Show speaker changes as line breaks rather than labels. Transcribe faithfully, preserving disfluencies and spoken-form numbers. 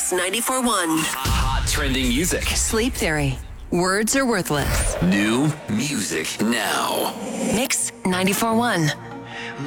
Mix ninety-four point one.
Hot trending music.
Sleep Theory. Words are worthless.
New music now.
Mix ninety-four point one.